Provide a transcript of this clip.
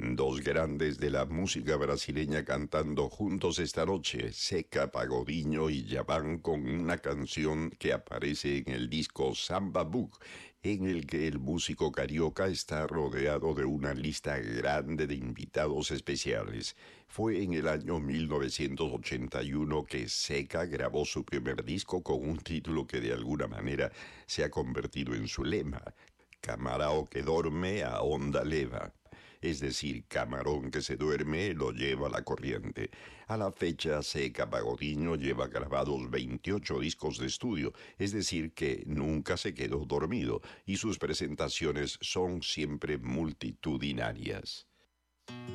Dos grandes de la música brasileña cantando juntos esta noche, Zeca Pagodinho y Djavan, con una canción que aparece en el disco Samba Book, en el que el músico carioca está rodeado de una lista grande de invitados especiales. Fue en el año 1981 que Zeca grabó su primer disco con un título que de alguna manera se ha convertido en su lema: Camarao que dorme a onda leva. Es decir, camarón que se duerme lo lleva la corriente. A la fecha, Zeca Pagodinho lleva grabados 28 discos de estudio, es decir, que nunca se quedó dormido, y sus presentaciones son siempre multitudinarias.